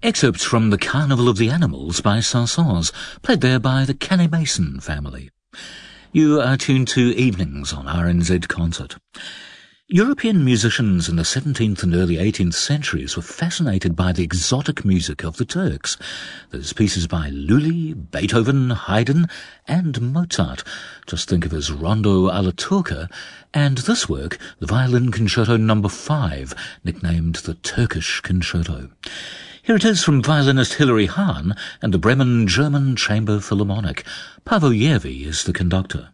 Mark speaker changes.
Speaker 1: Excerpts from The Carnival of the Animals by Saint-Saëns, played there by the Canny-Mason family. You are tuned to Evenings on RNZ Concert. European musicians in the 17th and early 18th centuries were fascinated by the exotic music of the Turks. There's pieces by Lully, Beethoven, Haydn, and Mozart. Just think of his Rondo alla Turca, and this work, the Violin Concerto No. 5, nicknamed the Turkish Concerto. Here it is from violinist Hilary Hahn and the Bremen German Chamber Philharmonic. Paavo Järvi is the conductor.